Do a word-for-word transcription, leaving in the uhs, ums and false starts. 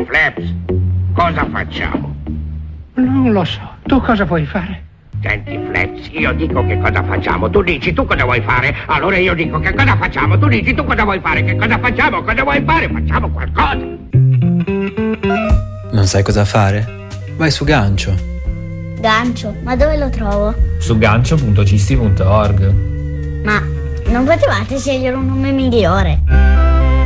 Flaps, cosa facciamo? Non lo so. Tu cosa vuoi fare? Senti, Flaps, io dico che cosa facciamo, tu dici tu cosa vuoi fare, allora io dico che cosa facciamo, tu dici tu cosa vuoi fare, che cosa facciamo, cosa vuoi fare, facciamo qualcosa. Non sai cosa fare? Vai su Gancio. Gancio? Ma dove lo trovo? Su gancio punto cisti punto org. Ma non potevate scegliere un nome migliore?